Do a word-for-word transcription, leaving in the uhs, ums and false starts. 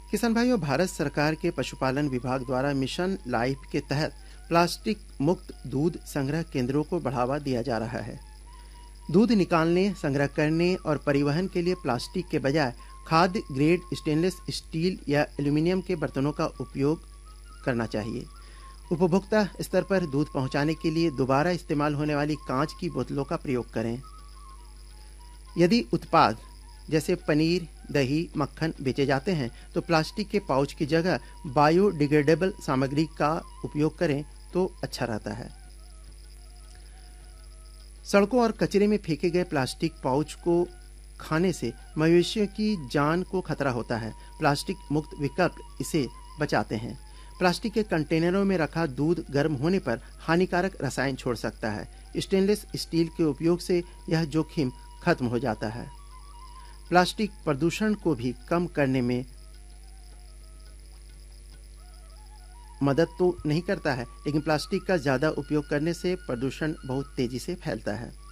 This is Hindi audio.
किसान भाइयों, भारत सरकार के पशुपालन विभाग द्वारा मिशन लाइफ के तहत प्लास्टिक मुक्त दूध संग्रह केंद्रों को बढ़ावा दिया जा रहा है। दूध निकालने, संग्रह करने और परिवहन के लिए प्लास्टिक के बजाय खाद्य ग्रेड स्टेनलेस स्टील या एल्यूमीनियम के बर्तनों का उपयोग करना चाहिए। उपभोक्ता स्तर पर दूध पहुंचाने के लिए दोबारा इस्तेमाल होने वाली कांच की बोतलों का प्रयोग करें। यदि उत्पाद जैसे पनीर, दही, मक्खन बेचे जाते हैं तो प्लास्टिक के पाउच की जगह बायोडिग्रेडेबल सामग्री का उपयोग करें तो अच्छा रहता है। सड़कों और कचरे में फेंके गए प्लास्टिक पाउच को खाने से मवेशियों की जान को खतरा होता है। प्लास्टिक मुक्त विकल्प इसे बचाते हैं। प्लास्टिक के कंटेनरों में रखा दूध गर्म होने पर हानिकारक रसायन छोड़ सकता है। स्टेनलेस स्टील के उपयोग से यह जोखिम खत्म हो जाता है। प्लास्टिक प्रदूषण को भी कम करने में मदद तो नहीं करता है, लेकिन प्लास्टिक का ज्यादा उपयोग करने से प्रदूषण बहुत तेजी से फैलता है।